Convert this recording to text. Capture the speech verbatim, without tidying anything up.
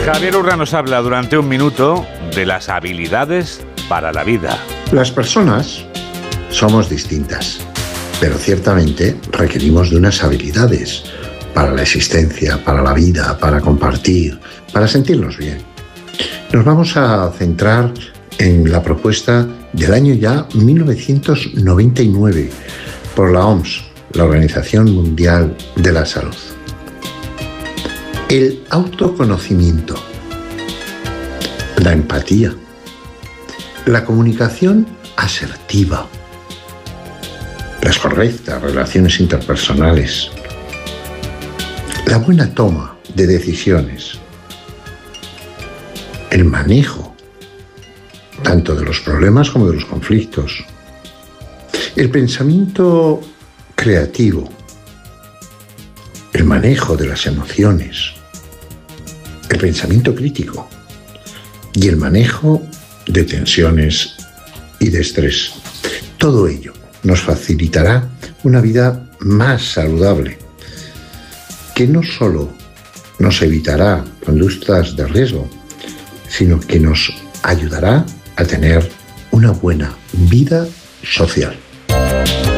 Javier Urra nos habla durante un minuto de las habilidades para la vida. Las personas somos distintas, pero ciertamente requerimos de unas habilidades para la existencia, para la vida, para compartir, para sentirnos bien. Nos vamos a centrar en la propuesta del año ya mil novecientos noventa y nueve por la O M S, la Organización Mundial de la Salud. El autoconocimiento, la empatía, la comunicación asertiva, las correctas relaciones interpersonales, la buena toma de decisiones, el manejo tanto de los problemas como de los conflictos, el pensamiento creativo, el manejo de las emociones, el pensamiento crítico y el manejo de tensiones y de estrés. Todo ello nos facilitará una vida más saludable, que no solo nos evitará conductas de riesgo, sino que nos ayudará a tener una buena vida social.